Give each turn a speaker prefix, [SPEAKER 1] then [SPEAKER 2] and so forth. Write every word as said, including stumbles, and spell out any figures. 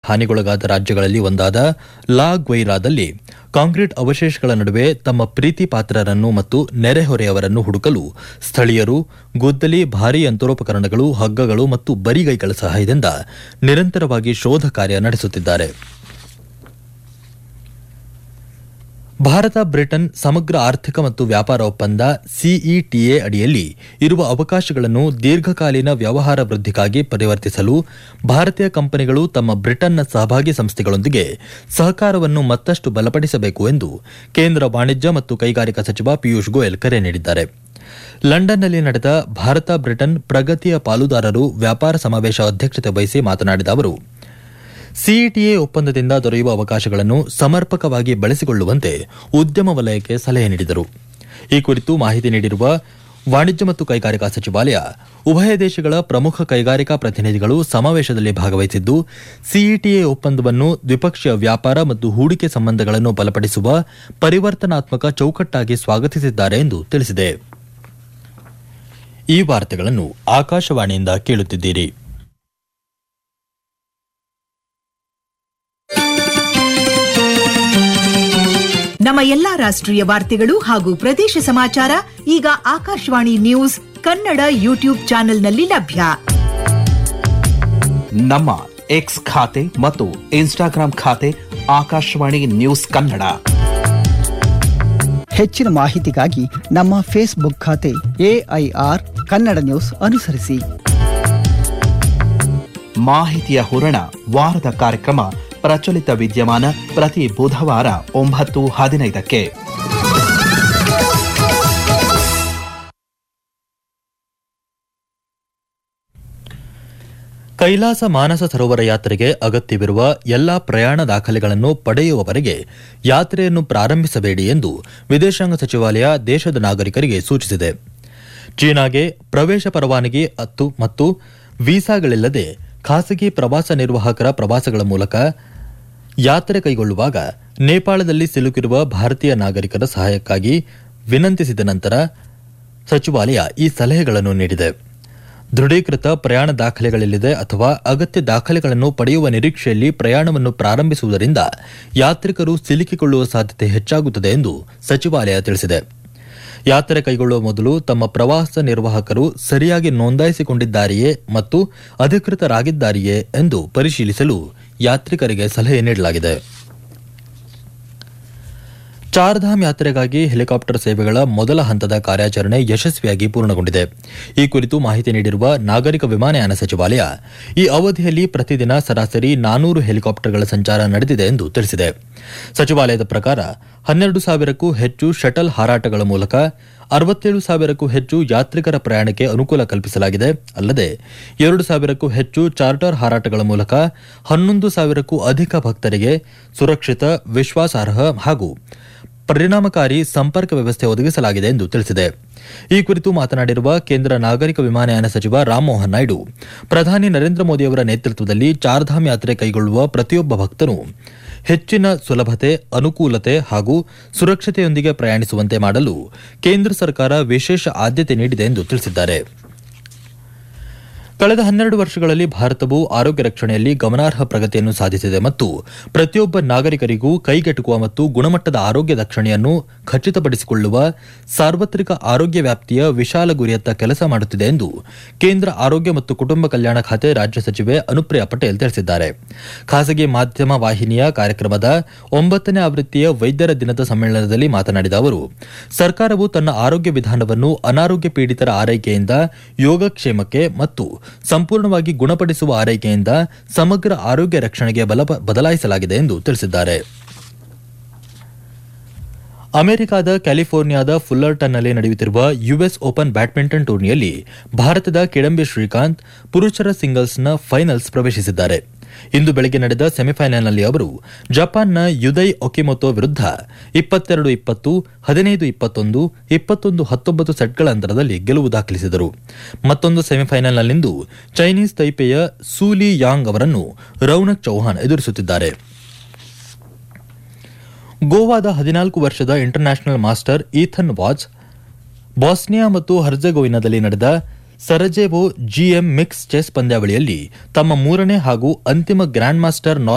[SPEAKER 1] ಹಾನಿಗೊಳಗಾದ ರಾಜ್ಯಗಳಲ್ಲಿ ಒಂದಾದ ಲಾ ಗ್ವೈರಾದಲ್ಲಿ ಕಾಂಕ್ರೀಟ್ ಅವಶೇಷಗಳ ನಡುವೆ ತಮ್ಮ ಪ್ರೀತಿ ಪಾತ್ರರನ್ನು ಮತ್ತು ನೆರೆಹೊರೆಯವರನ್ನು ಹುಡುಕಲು ಸ್ಥಳೀಯರು ಗುದ್ದಲಿ ಭಾರೀ ಯಂತ್ರೋಪಕರಣಗಳು ಹಗ್ಗಗಳು ಮತ್ತು ಬರಿಗೈಗಳ ಸಹಾಯದಿಂದ ನಿರಂತರವಾಗಿ ಶೋಧ ಕಾರ್ಯ ನಡೆಸುತ್ತಿದ್ದಾರೆ. ಭಾರತ ಬ್ರಿಟನ್ ಸಮಗ್ರ ಆರ್ಥಿಕ ಮತ್ತು ವ್ಯಾಪಾರ ಒಪ್ಪಂದ ಸಿಇಟಿಎ ಅಡಿಯಲ್ಲಿ ಇರುವ ಅವಕಾಶಗಳನ್ನು ದೀರ್ಘಕಾಲೀನ ವ್ಯವಹಾರ ವೃದ್ಧಿಗಾಗಿ ಪರಿವರ್ತಿಸಲು ಭಾರತೀಯ ಕಂಪನಿಗಳು ತಮ್ಮ ಬ್ರಿಟನ್ನ ಸಹಭಾಗಿ ಸಂಸ್ಥೆಗಳೊಂದಿಗೆ ಸಹಕಾರವನ್ನು ಮತ್ತಷ್ಟು ಬಲಪಡಿಸಬೇಕು ಎಂದು ಕೇಂದ್ರ ವಾಣಿಜ್ಯ ಮತ್ತು ಕೈಗಾರಿಕಾ ಸಚಿವ ಪಿಯೂಷ್ ಗೋಯಲ್ ಕರೆ ನೀಡಿದ್ದಾರೆ. ಲಂಡನ್ನಲ್ಲಿ ನಡೆದ ಭಾರತ ಬ್ರಿಟನ್ ಪ್ರಗತಿಯ ಪಾಲುದಾರರು ವ್ಯಾಪಾರ ಸಮಾವೇಶ ಅಧ್ಯಕ್ಷತೆ ವಹಿಸಿ ಮಾತನಾಡಿದ ಅವರು, ಸಿಇಟಿಎ ಒಪ್ಪಂದದಿಂದ ದೊರೆಯುವ ಅವಕಾಶಗಳನ್ನು ಸಮರ್ಪಕವಾಗಿ ಬಳಸಿಕೊಳ್ಳುವಂತೆ ಉದ್ಯಮ ವಲಯಕ್ಕೆ ಸಲಹೆ ನೀಡಿದರು. ಈ ಕುರಿತು ಮಾಹಿತಿ ನೀಡಿರುವ ವಾಣಿಜ್ಯ ಮತ್ತು ಕೈಗಾರಿಕಾ ಸಚಿವಾಲಯ, ಉಭಯ ದೇಶಗಳ ಪ್ರಮುಖ ಕೈಗಾರಿಕಾ ಪ್ರತಿನಿಧಿಗಳು ಸಮಾವೇಶದಲ್ಲಿ ಭಾಗವಹಿಸಿದ್ದು, ಸಿಇಟಿಎ ಒಪ್ಪಂದವನ್ನು ದ್ವಿಪಕ್ಷೀಯ ವ್ಯಾಪಾರ ಮತ್ತು ಹೂಡಿಕೆ ಸಂಬಂಧಗಳನ್ನು ಬಲಪಡಿಸುವ ಪರಿವರ್ತನಾತ್ಮಕ ಚೌಕಟ್ಟಾಗಿ ಸ್ವಾಗತಿಸಿದ್ದಾರೆ ಎಂದು ತಿಳಿಸಿದೆ. ಈ ವಾರ್ತೆಗಳನ್ನು ಆಕಾಶವಾಣಿಯಿಂದ ಕೇಳುತ್ತಿದ್ದೀರಿ.
[SPEAKER 2] ನಮ್ಮ ಎಲ್ಲಾ ರಾಷ್ಟ್ರೀಯ ವಾರ್ತೆಗಳು ಹಾಗೂ ಪ್ರದೇಶ ಸಮಾಚಾರ ಈಗ ಆಕಾಶವಾಣಿ ನ್ಯೂಸ್ ಕನ್ನಡ ಯೂಟ್ಯೂಬ್ ಚಾನೆಲ್ನಲ್ಲಿ ಲಭ್ಯ.
[SPEAKER 3] ನಮ್ಮ ಎಕ್ಸ್ ಖಾತೆ ಮತ್ತು ಇನ್ಸ್ಟಾಗ್ರಾಂ ಖಾತೆ ಆಕಾಶವಾಣಿ ನ್ಯೂಸ್ ಕನ್ನಡ.
[SPEAKER 4] ಹೆಚ್ಚಿನ ಮಾಹಿತಿಗಾಗಿ ನಮ್ಮ ಫೇಸ್ಬುಕ್ ಖಾತೆ ಎಐಆರ್ ಕನ್ನಡ ನ್ಯೂಸ್ ಅನುಸರಿಸಿ.
[SPEAKER 3] ಮಾಹಿತಿಯ ಹೂರಣ ವಾರದ ಕಾರ್ಯಕ್ರಮ ಪ್ರಚಲಿತ ವಿದ್ಯಮಾನ ಪ್ರತಿ ಬುಧವಾರ ಒಂಬತ್ತು ಹದಿನೈದಕ್ಕೆ.
[SPEAKER 1] ಕೈಲಾಸ ಮಾನಸ ಸರೋವರ ಯಾತ್ರೆಗೆ ಅಗತ್ಯವಿರುವ ಎಲ್ಲಾ ಪ್ರಯಾಣ ದಾಖಲೆಗಳನ್ನು ಪಡೆಯುವವರೆಗೆ ಯಾತ್ರೆಯನ್ನು ಪ್ರಾರಂಭಿಸಬೇಡಿ ಎಂದು ವಿದೇಶಾಂಗ ಸಚಿವಾಲಯ ದೇಶದ ನಾಗರಿಕರಿಗೆ ಸೂಚಿಸಿದೆ. ಚೀನಾಗೆ ಪ್ರವೇಶ ಪರವಾನಗಿ ಮತ್ತು ವೀಸಾಗಳಿಲ್ಲದೆ ಖಾಸಗಿ ಪ್ರವಾಸ ನಿರ್ವಾಹಕರ ಪ್ರವಾಸಗಳ ಮೂಲಕ ಯಾತ್ರೆ ಕೈಗೊಳ್ಳುವಾಗ ನೇಪಾಳದಲ್ಲಿ ಸಿಲುಕಿರುವ ಭಾರತೀಯ ನಾಗರಿಕರ ಸಹಾಯಕ್ಕಾಗಿ ವಿನಂತಿಸಿದ ನಂತರ ಸಚಿವಾಲಯ ಈ ಸಲಹೆಗಳನ್ನು ನೀಡಿದೆ. ದೃಢೀಕೃತ ಪ್ರಯಾಣ ದಾಖಲೆಗಳಿಲ್ಲದೆ ಅಥವಾ ಅಗತ್ಯ ದಾಖಲೆಗಳನ್ನು ಪಡೆಯುವ ನಿರೀಕ್ಷೆಯಲ್ಲಿ ಪ್ರಯಾಣವನ್ನು ಪ್ರಾರಂಭಿಸುವುದರಿಂದ ಯಾತ್ರಿಕರು ಸಿಲುಕಿಕೊಳ್ಳುವ ಸಾಧ್ಯತೆ ಹೆಚ್ಚಾಗುತ್ತದೆ ಎಂದು ಸಚಿವಾಲಯ ತಿಳಿಸಿದೆ. ಯಾತ್ರೆ ಕೈಗೊಳ್ಳುವ ಮೊದಲು ತಮ್ಮ ಪ್ರವಾಸ ನಿರ್ವಾಹಕರು ಸರಿಯಾಗಿ ನೋಂದಾಯಿಸಿಕೊಂಡಿದ್ದಾರೆಯೇ ಮತ್ತು ಅಧಿಕೃತರಾಗಿದ್ದಾರೆಯೇ ಎಂದು ಪರಿಶೀಲಿಸಲು ಯಾತ್ರಿಕರಿಗೆ ಸಲಹೆ ನೀಡಲಾಗಿದೆ. ಚಾರ್ಧಾಮ್ ಯಾತ್ರೆಗಾಗಿ ಹೆಲಿಕಾಪ್ಟರ್ ಸೇವೆಗಳ ಮೊದಲ ಹಂತದ ಕಾರ್ಯಾಚರಣೆ ಯಶಸ್ವಿಯಾಗಿ ಪೂರ್ಣಗೊಂಡಿದೆ. ಈ ಕುರಿತು ಮಾಹಿತಿ ನೀಡಿರುವ ನಾಗರಿಕ ವಿಮಾನಯಾನ ಸಚಿವಾಲಯ, ಈ ಅವಧಿಯಲ್ಲಿ ಪ್ರತಿದಿನ ಸರಾಸರಿ ನಾನೂರು ಹೆಲಿಕಾಪ್ಟರ್ಗಳ ಸಂಚಾರ ನಡೆದಿದೆ ಎಂದು ತಿಳಿಸಿದೆ. ಸಚಿವಾಲಯದ ಪ್ರಕಾರ ಹನ್ನೆರಡು ಸಾವಿರಕ್ಕೂ ಹೆಚ್ಚು ಶಟಲ್ ಹಾರಾಟಗಳ ಮೂಲಕ ಅರವತ್ತೇಳು ಸಾವಿರಕ್ಕೂ ಹೆಚ್ಚು ಯಾತ್ರಿಕರ ಪ್ರಯಾಣಕ್ಕೆ ಅನುಕೂಲ ಕಲ್ಪಿಸಲಾಗಿದೆ. ಅಲ್ಲದೆ ಎರಡು ಸಾವಿರಕ್ಕೂ ಹೆಚ್ಚು ಚಾರ್ಟರ್ ಹಾರಾಟಗಳ ಮೂಲಕ ಹನ್ನೊಂದು ಸಾವಿರಕ್ಕೂ ಅಧಿಕ ಭಕ್ತರಿಗೆ ಸುರಕ್ಷಿತ, ವಿಶ್ವಾಸಾರ್ಹ ಹಾಗೂ ಪರಿಣಾಮಕಾರಿ ಸಂಪರ್ಕ ವ್ಯವಸ್ಥೆ ಒದಗಿಸಲಾಗಿದೆ ಎಂದು ತಿಳಿಸಿದೆ. ಈ ಕುರಿತು ಮಾತನಾಡಿರುವ ಕೇಂದ್ರ ನಾಗರಿಕ ವಿಮಾನಯಾನ ಸಚಿವ ರಾಮಮೋಹನ್ ನಾಯ್ಡು, ಪ್ರಧಾನಿ ನರೇಂದ್ರ ಮೋದಿಯವರ ನೇತೃತ್ವದಲ್ಲಿ ಚಾರ್ಧಾಮ್ ಯಾತ್ರೆ ಕೈಗೊಳ್ಳುವ ಪ್ರತಿಯೊಬ್ಬ ಭಕ್ತನು ಹೆಚ್ಚಿನ ಸುಲಭತೆ, ಅನುಕೂಲತೆ ಹಾಗೂ ಸುರಕ್ಷತೆಯೊಂದಿಗೆ ಪ್ರಯಾಣಿಸುವಂತೆ ಮಾಡಲು ಕೇಂದ್ರ ಸರ್ಕಾರ ವಿಶೇಷ ಆದ್ಯತೆ ನೀಡಿದೆ ಎಂದು ತಿಳಿಸಿದ್ದಾರೆ. ಕಳೆದ ಹನ್ನೆರಡು ವರ್ಷಗಳಲ್ಲಿ ಭಾರತವು ಆರೋಗ್ಯ ರಕ್ಷಣೆಯಲ್ಲಿ ಗಮನಾರ್ಹ ಪ್ರಗತಿಯನ್ನು ಸಾಧಿಸಿದೆ ಮತ್ತು ಪ್ರತಿಯೊಬ್ಬ ನಾಗರಿಕರಿಗೂ ಕೈಗೆಟುಕುವ ಮತ್ತು ಗುಣಮಟ್ಟದ ಆರೋಗ್ಯ ರಕ್ಷಣೆಯನ್ನು ಖಚಿತಪಡಿಸಿಕೊಳ್ಳುವ ಸಾರ್ವತ್ರಿಕ ಆರೋಗ್ಯ ವ್ಯಾಪ್ತಿಯ ವಿಶಾಲ ಗುರಿಯತ್ತ ಕೆಲಸ ಮಾಡುತ್ತಿದೆ ಎಂದು ಕೇಂದ್ರ ಆರೋಗ್ಯ ಮತ್ತು ಕುಟುಂಬ ಕಲ್ಯಾಣ ಖಾತೆ ರಾಜ್ಯ ಸಚಿವೆ ಅನುಪ್ರಿಯಾ ಪಟೇಲ್ ತಿಳಿಸಿದ್ದಾರೆ. ಖಾಸಗಿ ಮಾಧ್ಯಮ ವಾಹಿನಿಯ ಕಾರ್ಯಕ್ರಮದ ಒಂಬತ್ತನೇ ಆವೃತ್ತಿಯ ವೈದ್ಯರ ದಿನದ ಸಮ್ಮೇಳನದಲ್ಲಿ ಮಾತನಾಡಿದ ಅವರು, ಸರ್ಕಾರವು ತನ್ನ ಆರೋಗ್ಯ ವಿಧಾನವನ್ನು ಅನಾರೋಗ್ಯ ಪೀಡಿತರ ಆರೈಕೆಯಿಂದ ಯೋಗಕ್ಷೇಮಕ್ಕೆ ಮತ್ತು ಸಂಪೂರ್ಣವಾಗಿ ಗುಣಪಡಿಸುವ ಆರೈಕೆಯಿಂದ ಸಮಗ್ರ ಆರೋಗ್ಯ ರಕ್ಷಣೆಗೆ ಬದಲಾಯಿಸಲಾಗಿದೆ ಎಂದು ತಿಳಿಸಿದ್ದಾರೆ. ಅಮೆರಿಕದ ಕ್ಯಾಲಿಫೋರ್ನಿಯಾದ ಫುಲ್ಲರ್ಟನ್ನಲ್ಲಿ ನಡೆಯುತ್ತಿರುವ ಯುಎಸ್ ಓಪನ್ ಬ್ಯಾಡ್ಮಿಂಟನ್ ಟೂರ್ನಿಯಲ್ಲಿ ಭಾರತದ ಕಿಡಂಬಿ ಶ್ರೀಕಾಂತ್ ಪುರುಷರ ಸಿಂಗಲ್ಸ್ನ ಫೈನಲ್ಸ್ ಪ್ರವೇಶಿಸಿದ್ದಾರೆ. ಇಂದು ಬೆಳಗ್ಗೆ ನಡೆದ ಸೆಮಿಫೈನಲ್ನಲ್ಲಿ ಅವರು ಜಪಾನ್ನ ಯುದೈ ಒಕಿಮೊಟೊ ವಿರುದ್ಧ ಇಪ್ಪತ್ತೆರಡು ಇಪ್ಪತ್ತು, ಹದಿನೈದು ಇಪ್ಪತ್ತೊಂದು, ಇಪ್ಪತ್ತೊಂದು ಹತ್ತೊಂಬತ್ತು ಸೆಟ್ಗಳ ಅಂತರದಲ್ಲಿ ಗೆಲುವು ದಾಖಲಿಸಿದರು. ಮತ್ತೊಂದು ಸೆಮಿಫೈನಲ್ನಲ್ಲಿಂದು ಚೈನೀಸ್ ತೈಪೆಯ ಸೂಲಿ ಯಾಂಗ್ ಅವರನ್ನು ರೌನಕ್ ಚೌಹಾನ್ ಎದುರಿಸುತ್ತಿದ್ದಾರೆ. ಗೋವಾದ ಹದಿನಾಲ್ಕು ವರ್ಷದ international master Ethan was Bosnia ಮತ್ತು ಹರ್ಜೆಗೋವಿನಾದಲ್ಲಿ ನಡೆದ ಸರಜೆವೊ ಜಿಎಂ ಮಿಕ್ಸ್ ಚೆಸ್ ಪಂದ್ಯಾವಳಿಯಲ್ಲಿ ತಮ್ಮ ಮೂರನೇ ಹಾಗೂ ಅಂತಿಮ ಗ್ರ್ಯಾಂಡ್ ಮಾಸ್ಟರ್